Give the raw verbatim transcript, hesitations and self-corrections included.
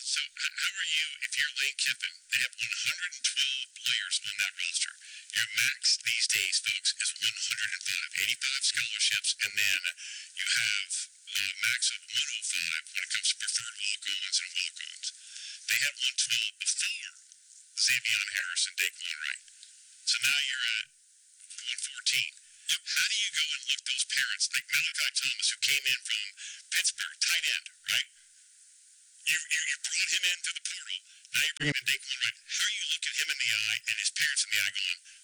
So h- how are you? If you're Lane Kiffin, they have one hundred twelve players on that roster. Your max these days, folks, is one hundred five, eighty-five scholarships, and then you have a max of one hundred five when it comes to preferred walk-ons and walk-ons. They had one hundred twelve before Xavier Harris and Daquan Wright. So now you're at one hundred fourteen. How do you go and look those parents like Malachi Thomas, who came in from Pittsburgh, tight end, right? You, you, you brought him in through the portal. Now you're bringing in Daquan Wright. How are you looking him in the eye and his parents in the eye going,